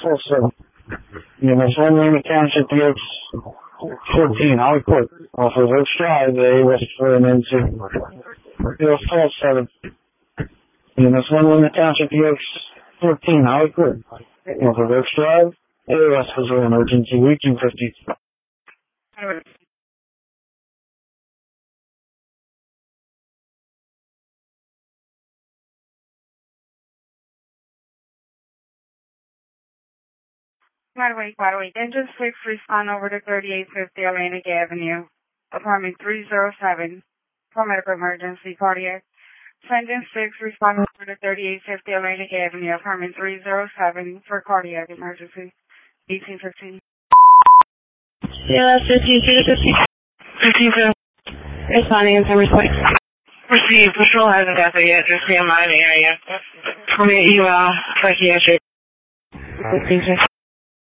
Also, units 1 Lima Township, PX 14, Holly Court, off of Oaks Drive, A West for an N2. PX 12-7. Units 1 Lima Township, PX 14, Holly Court, off of Oaks Drive, A West for an emergency, reaching 50. By the way, Engine 6, respond over to 3850 Atlantic Avenue, apartment 307, for medical emergency, cardiac. Engine 6, respond over to 3850 Atlantic Avenue, apartment 307, for cardiac emergency, 1815. Yeah, 15 responding in some respect. Received. Patrol hasn't got there yet. Just CMI in the area. Permit email psychiatric.